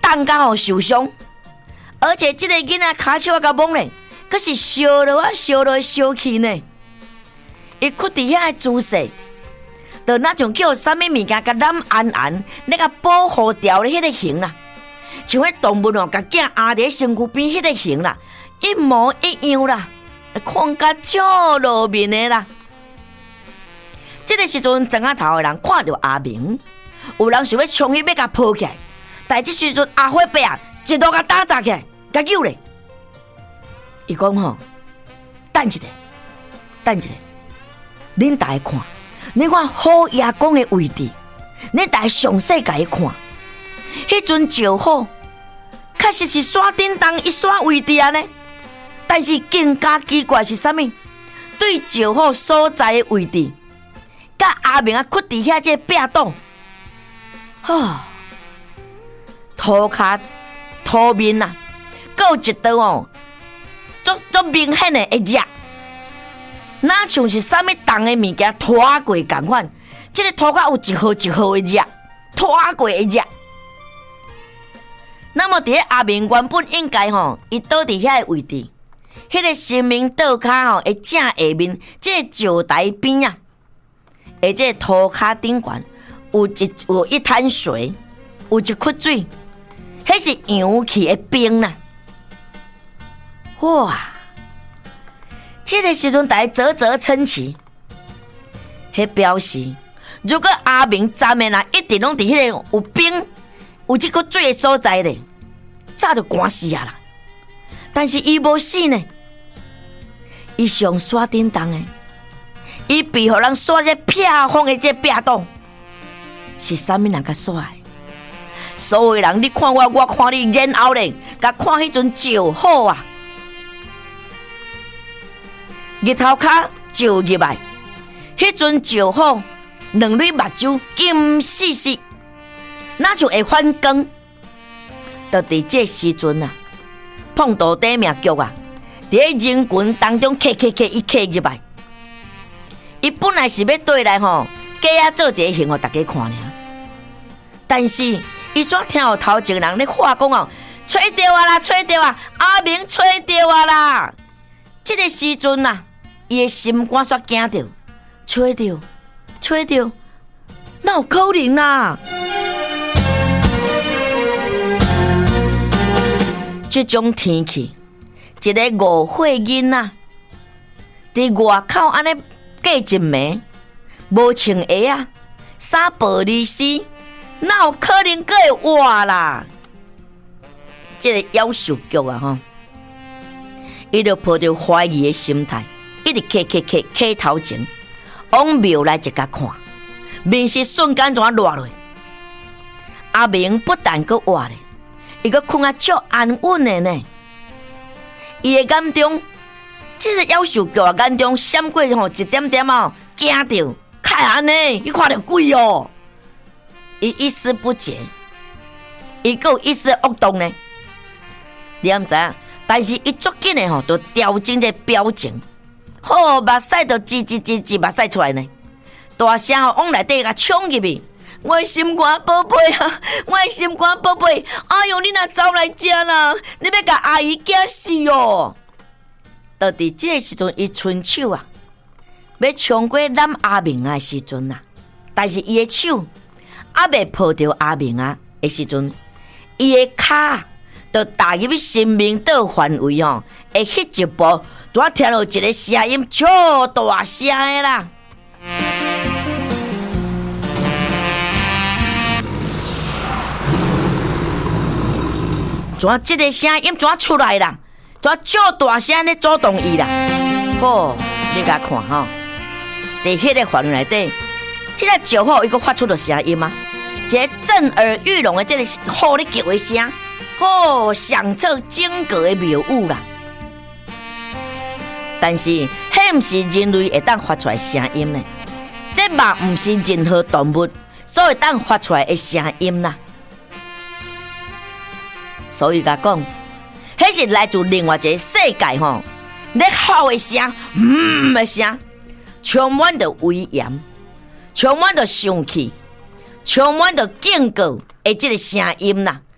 冻到受伤，而且这个囡仔骹手啊甲懵咧，可是烧落啊烧落烧去呢。伊屈伫遐的姿势，就那种叫啥物物件甲染暗暗，那个保护掉咧迄个形啦，像迄动物哦，甲囝压伫身躯边迄个形啦，一模一样啦，看甲笑落面的啦。这个时阵，庄仔头的人看到阿明，有人想要冲去要甲抱起来，但这时阵阿火伯啊，一路甲打砸起来，甲救咧。伊讲吼，等一下，等一下。恁大家看，你看虎爷公的位置，恁大家详细甲伊看。迄阵石虎确实是山顶东一山位置啊呢，但是更加奇怪是啥物？对石虎所在的位置，甲阿明啊屈伫遐这壁洞，涂骹、涂面啊，还有一道哦，足明显的会热。哪像是啥物重的物件拖过共款？这个拖甲有一号一号的热，拖过的热。那么，伫阿明原本应该吼，伊倒伫遐的位置，迄个神明倒骹吼，会正下面，这个石台边啊，而这涂骹顶悬有一滩水，有一窟水，迄是扬起的冰啦，哇！这个时阵，大家啧啧称奇，迄表示，如果阿明站的啦，一直拢伫迄个有冰、有这个水的所在咧，早就寒死啊啦。但是伊无死呢，伊上山顶东的，伊被互人刷这撇风的这壁洞，是啥物人甲刷的？所有人，你看我，我看你，然后咧，甲看迄阵石虎啊！日头骹照入来，迄阵石虎两蕊目睭金死死，哪就会反光？就伫这时阵啊，碰到底命局啊，伫人群当中伊刻入来。伊本来是要对来吼，假啊做一个形互大家看尔，但是伊煞听到头前人咧话讲哦，吹到啊啦，吹到啊，阿明吹到啊啦，这个时阵啊。伊的心肝煞惊着，吹着，哪有可能啊？这种天气，一个误会囡仔伫外口安尼过一暝，无穿鞋啊，衫薄利丝，哪有可能阁会活啦？这个夭寿局啊吼，伊就抱着怀疑的心态。一直磕头前，往庙内一甲看，面是瞬间怎落落。阿明不但阁活咧，伊阁困啊足安稳的呢。伊的眼中，这个夭寿局眼中闪过吼一点点哦，惊着，看安尼，伊看到鬼哦。伊一丝不解，伊阁有一丝恶动呢。你毋知影？但是伊足紧的吼，就调整这表情。目屎就吱目屎出来呢，大声吼往内底甲冲入去，我的心肝宝贝啊，我的心肝宝贝，哎哟，你若走来遮啦，你要甲阿姨惊死哦！就伫这个时阵，伊伸手啊，要冲过揽阿明啊的时阵啊，但是伊的手还未抱着阿明啊的时阵，伊的脚就踏入去神明岛范围哦，会迄一步。我听到一个声音，超大声的啦！怎这个声音怎出来啦？怎超大声咧阻挡伊啦？哦，你甲看吼，在迄个范围内底，这个石虎伊个发出了声音啊，一个震耳欲聋的这个虎咧叫的声，哦，响彻整个的庙宇啦。但是，迄毋是人类会当发出来声音呢？这嘛毋是任何动物所会当发出来的声音啦。所以甲讲，迄是来自另外一个世界吼，咧吼的声，的声，充满着威严，充满着生气，充满着警告的这个声音啦。